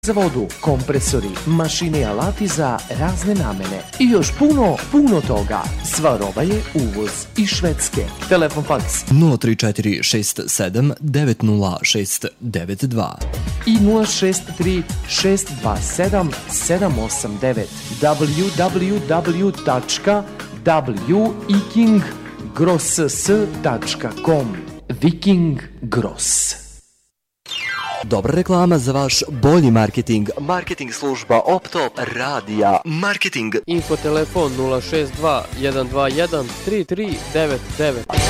za vodu, kompresori, mašine i alati za razne namene i još puno toga. Sva roba je uvoz iz Švedske. Telefon faks 034 67 90692 i 063 627 789 www.wikinggross.com Viking Gross. Dobra reklama za vaš bolji marketing. Marketing služba Optop Radija. Marketing. Infotelefon 062 121 3399.